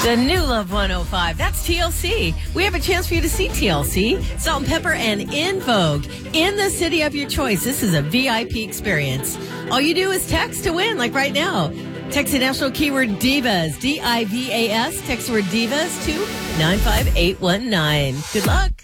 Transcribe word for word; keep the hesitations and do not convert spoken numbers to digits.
The new Love one oh five. That's T L C. We have a chance for you to see T L C, Salt and Pepper, and In Vogue in the city of your choice. This is a V I P experience. All you do is text to win, like right now. Text the national keyword Divas, D I V A S. Text the word Divas to nine five eight one nine. Good luck.